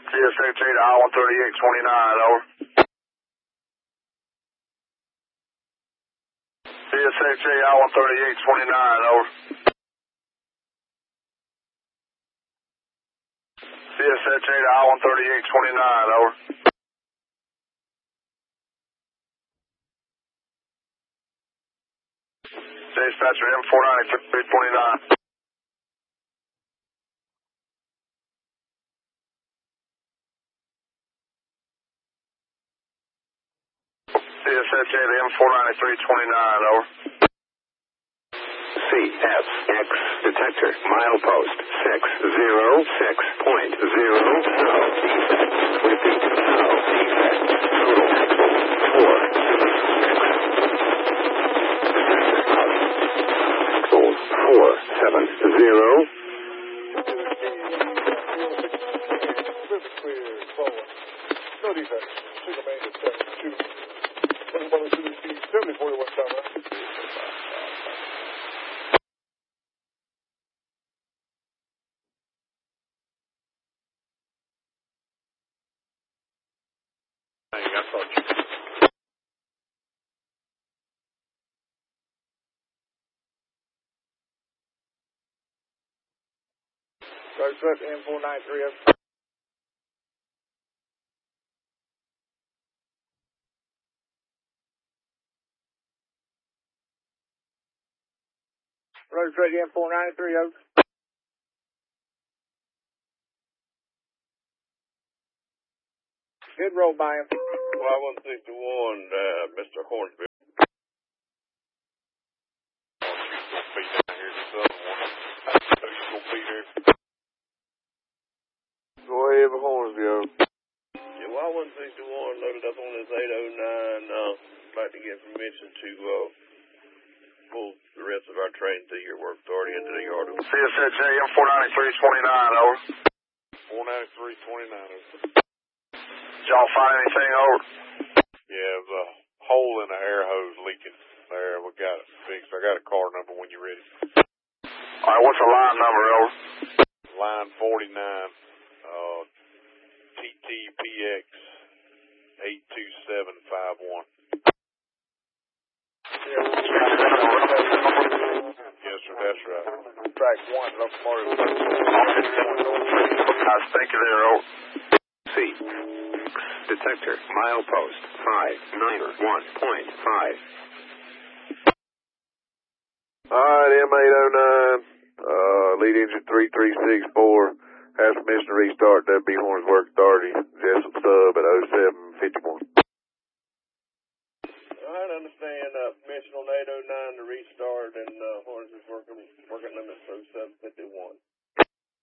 CSH 8 I-13829, over. CSH 8 I-13829, over. CSH 8 I-13829, over. Dispatcher M49329. CSH 8 M49329, over. CSX detector, milepost 606.0, no defect. Repeat, no defect. Total axle 470. No defect. Single main is 72. 7041 time. I thought you. Roger, Swift, M4930. Roger, Swift, M4930. Good roll by him. Y161, Mr. Hornsby. She's going to be down here this other one. So she's going to be there. Go ahead for Hornsby. Yeah, Y161 loaded up on this 809. Like to get permission to pull the rest of our train to your work authority into the yard. CSH 8 M49329, over. 49329, over. Did y'all find anything, over? Yeah, there's a hole in the air hose leaking there. We got it fixed. I got a car number when you're ready. Alright, what's the line number, over? Line 49, TTPX 82751. Yes, sir, that's right. Track 1, locomotive. Guys, thank you there, over. C. Detector, milepost 591.5. Alright, M809, lead engine 3364, has permission to restart WB Horns Work Authority, Jessup sub at 0751. I understand permission on 809 to restart, and